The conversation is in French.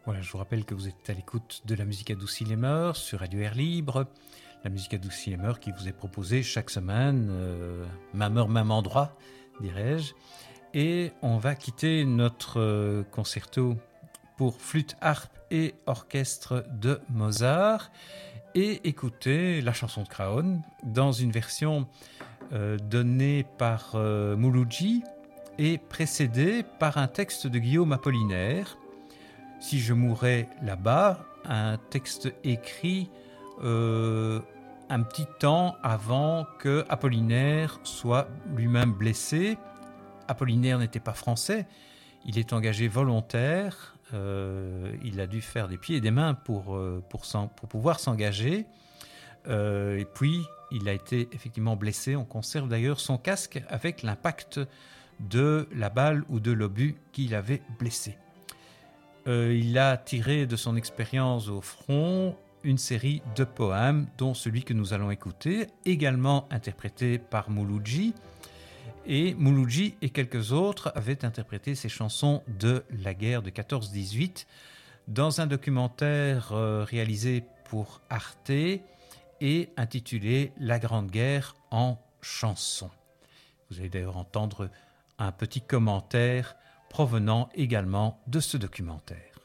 Voilà, je vous rappelle que vous êtes à l'écoute de la musique adoucie les mœurs sur Radio Air Libre. La musique adoucie les mœurs qui vous est proposée chaque semaine, même heure, même endroit, dirais-je. Et on va quitter notre concerto pour flûte, harpe et orchestre de Mozart et écouter la chanson de Craon dans une version donnée par Mouloudji et précédée par un texte de Guillaume Apollinaire. Si je mourais là-bas, un texte écrit un petit temps avant que Apollinaire soit lui-même blessé. Apollinaire n'était pas français, il est engagé volontaire, il a dû faire des pieds et des mains pour pouvoir s'engager. Et puis, il a été effectivement blessé. On conserve d'ailleurs son casque avec l'impact de la balle ou de l'obus qui l'avait blessé. Il a tiré de son expérience au front une série de poèmes, dont celui que nous allons écouter, également interprété par Mouloudji. Et Mouloudji et quelques autres avaient interprété ces chansons de la guerre de 14-18 dans un documentaire réalisé pour Arte et intitulé « La Grande Guerre en chansons ». Vous allez d'ailleurs entendre un petit commentaire provenant également de ce documentaire.